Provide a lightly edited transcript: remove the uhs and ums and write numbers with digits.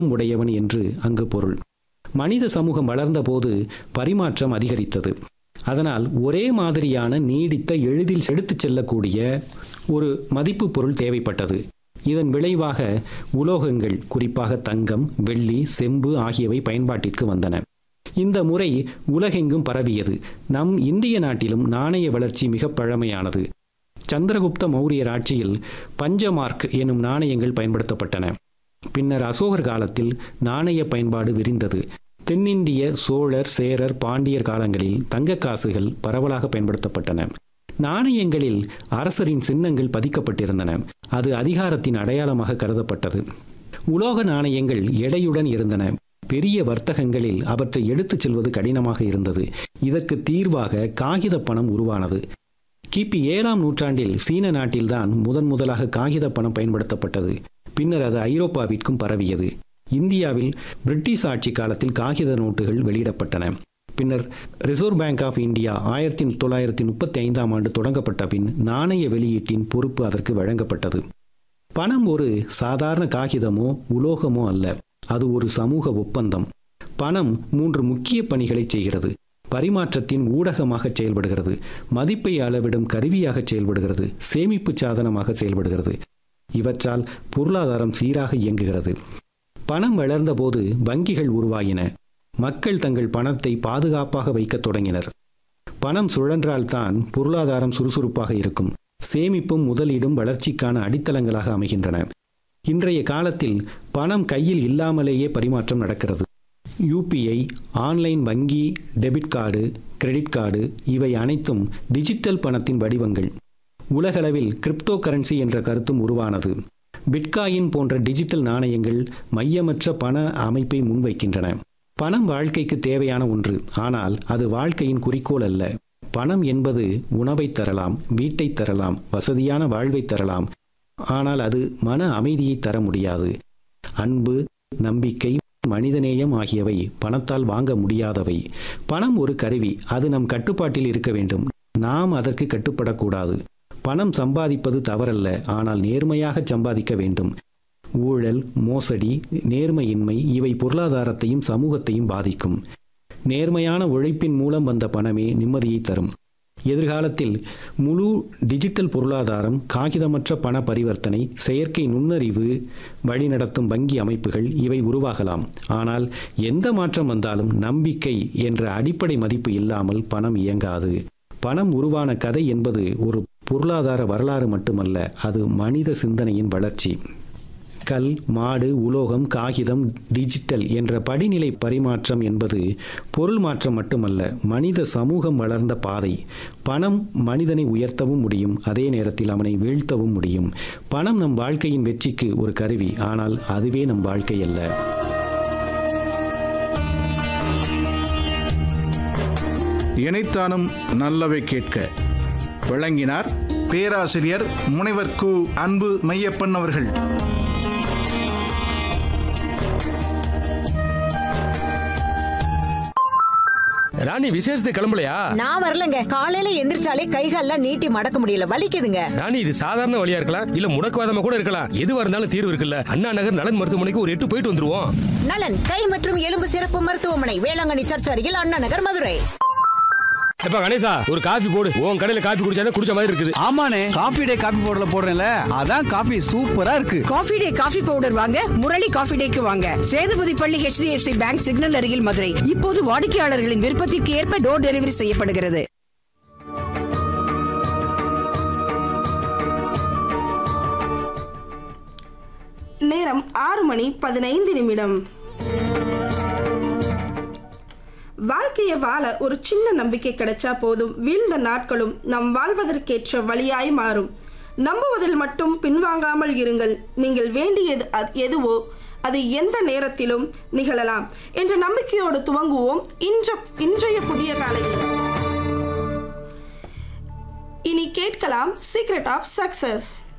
உடையவன் என்று அங்கு பொருள். மனித சமூகம் வளர்ந்தபோது பரிமாற்றம் அதிகரித்தது. அதனால் ஒரே மாதிரியான நீடித்த எளிதில் எடுத்துச் செல்லக்கூடிய ஒரு மதிப்பு பொருள் தேவைப்பட்டது. இதன் விளைவாக உலோகங்கள், குறிப்பாக தங்கம், வெள்ளி, செம்பு ஆகியவை பயன்பாட்டிற்கு வந்தன. இந்த முறை உலகெங்கும் பரவியது. நம் இந்திய நாட்டிலும் நாணய வளர்ச்சி மிக பழமையானது. சந்திரகுப்த மௌரியர் ஆட்சியில் பஞ்சமார்க் எனும் நாணயங்கள் பயன்படுத்தப்பட்டன. பின்னர் அசோகர் காலத்தில் நாணய பயன்பாடு விரிந்தது. தென்னிந்திய, சோழர், சேரர், பாண்டியர் காலங்களில் தங்க காசுகள் பரவலாக பயன்படுத்தப்பட்டன. நாணயங்களில் அரசரின் சின்னங்கள் பதிக்கப்பட்டிருந்தன. அது அதிகாரத்தின் அடையாளமாக கருதப்பட்டது. உலோக நாணயங்கள் எடையுடன் இருந்தன. பெரிய வர்த்தகங்களில் அவற்றை எடுத்துச் செல்வது கடினமாக இருந்தது. இதற்கு தீர்வாக காகித பணம் உருவானது. கிபி 7ஆம் நூற்றாண்டில் சீன நாட்டில்தான் முதலாக காகித பணம் பயன்படுத்தப்பட்டது. பின்னர் அது ஐரோப்பாவிற்கும் பரவியது. இந்தியாவில் பிரிட்டிஷ் ஆட்சி காலத்தில் காகித நோட்டுகள் வெளியிடப்பட்டன. பின்னர் ரிசர்வ் பேங்க் ஆஃப் இந்தியா 1935ஆம் ஆண்டு தொடங்கப்பட்ட பின் நாணய வெளியீட்டின் பொறுப்பு அதற்கு வழங்கப்பட்டது. பணம் ஒரு சாதாரண காகிதமோ உலோகமோ அல்ல. அது ஒரு சமூக ஒப்பந்தம். பணம் 3 முக்கிய பணிகளை செய்கிறது. பரிமாற்றத்தின் ஊடகமாக செயல்படுகிறது, மதிப்பை அளவிடும் கருவியாக செயல்படுகிறது, சேமிப்பு சாதனமாக செயல்படுகிறது. இவற்றால் பொருளாதாரம் சீராக இயங்குகிறது. பணம் வளர்ந்தபோது வங்கிகள் உருவாயின. மக்கள் தங்கள் பணத்தை பாதுகாப்பாக வைக்கத் தொடங்கினர். பணம் சுழன்றால்தான் பொருளாதாரம் சுறுசுறுப்பாக இருக்கும். சேமிப்பும் முதலீடும் வளர்ச்சிக்கான அடித்தளங்களாக அமைகின்றன. இன்றைய காலத்தில் பணம் கையில் இல்லாமலேயே பரிமாற்றம் நடக்கிறது. யூபிஐ, ஆன்லைன் வங்கி, டெபிட் கார்டு, கிரெடிட் கார்டு இவை அனைத்தும் டிஜிட்டல் பணத்தின் வடிவங்கள். உலகளவில் கிரிப்டோ கரன்சி என்ற கருத்தும் உருவானது. பிட்காயின் போன்ற டிஜிட்டல் நாணயங்கள் மையமற்ற பண அமைப்பை முன்வைக்கின்றன. பணம் வாழ்க்கைக்கு தேவையான ஒன்று, ஆனால் அது வாழ்க்கையின் குறிக்கோள் அல்ல. பணம் என்பது உணவை தரலாம், வீட்டை தரலாம், வசதியான வாழ்வை தரலாம். ஆனால் அது மன அமைதியை தர முடியாது. அன்பு, நம்பிக்கை, மனிதநேயம் ஆகியவை பணத்தால் வாங்க முடியாதவை. பணம் ஒரு கருவி. அது நம் கட்டுப்பாட்டில் இருக்க வேண்டும். நாம் அதற்கு கட்டுப்படக்கூடாது. பணம் சம்பாதிப்பது தவறல்ல, ஆனால் நேர்மையாக சம்பாதிக்க வேண்டும். ஊழல், மோசடி, நேர்மையின்மை இவை பொருளாதாரத்தையும் சமூகத்தையும் பாதிக்கும். நேர்மையான உழைப்பின் மூலம் வந்த பணமே நிம்மதியை தரும். எதிர்காலத்தில் முழு டிஜிட்டல் பொருளாதாரம், காகிதமற்ற பண பரிவர்த்தனை, செயற்கை நுண்ணறிவு வழிநடத்தும் வங்கி அமைப்புகள் இவை உருவாகலாம். ஆனால் எந்த மாற்றம் வந்தாலும் நம்பிக்கை என்ற அடிப்படை மதிப்பு இல்லாமல் பணம் இயங்காது. பணம் உருவான கதை என்பது ஒரு பொருளாதார வரலாறு மட்டுமல்ல, அது மனித சிந்தனையின் வளர்ச்சி. கல், மாடு, உலோகம், காகிதம், டிஜிட்டல் என்ற படிநிலை பரிமாற்றம் என்பது பொருள் மாற்றம் மட்டுமல்ல, மனித சமூகம் வளர்ந்த பாதை. பணம் மனிதனை உயர்த்தவும் முடியும், அதே நேரத்தில் அவனை வீழ்த்தவும் முடியும். பணம் நம் வாழ்க்கையின் வெற்றிக்கு ஒரு கருவி, ஆனால் அதுவே நம் வாழ்க்கை அல்ல. இணைத்தானும் நல்லவை கேட்க வழங்கினார் பேராசிரியர் முனைவர் கு. அன்பு மையப்பன் அவர்கள். ராணி, விசேஷத்துக்கு கிளம்பலையா? நான் வரலங்க. காலையில எந்திரிச்சாலே கைகால்லாம் நீட்டி மடக்க முடியல, வலிக்குதுங்க. ராணி, இது சாதாரண வழியா இருக்கலாம், இல்ல முடக்குவாதமா கூட இருக்கலாம். எதுவா இருந்தாலும் தீர்வு இருக்குல்ல. அண்ணா நகர் நலன் மருத்துவமனைக்கு ஒரு 8 போயிட்டு வந்துருவோம். நலன் கை மற்றும் எலும்பு சிறப்பு மருத்துவமனை, வேளாங்கண்ணி சர்ச் அருகில், அண்ணா நகர், மதுரை. எப்ப கணேசா, ஒரு காபி போடு. உன் கடையில காபி குடிச்சாதான் குடிச்ச மாதிரி இருக்குது. ஆமாண்ணே, காபி டே காபி பவுடர்ல போடுறேன்ல, அதான் காபி சூப்பரா இருக்கு. காபி டே காபி பவுடர் வாங்க முரளி காபி டேக்கு வாங்க. சேதுபதி பள்ளி HDFC பேங்க் சிக்னல் அருகில், மதுரை. இப்போது வாடிக்கையாளர்களின் விருப்பத்திற்கு ஏற்ப டோர் டெலிவரி செய்யப்படுகிறது. நேரம் 6:15. வாழ்க்கையை வாழ ஒரு சின்ன நம்பிக்கை கிடைச்சா போதும், வீழ்ந்த நாட்களும் நம் வாழ்வதற்கேற்ற வழியாய் மாறும். நம்புவதில் மட்டும் பின்வாங்காமல் இருங்கள். நீங்கள் வேண்டியது எதுவோ அது எந்த நேரத்திலும் நிகழலாம் என்ற நம்பிக்கையோடு துவங்குவோம் இன்றைய புதிய காலையில். இனி கேட்கலாம் சீக்ரெட் ஆஃப் சக்சஸ்.